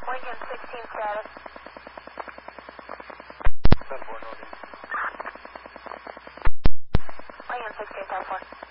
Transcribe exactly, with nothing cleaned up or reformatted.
Lincoln sixteen status. ten four, northeast. Lincoln sixteen, ten four.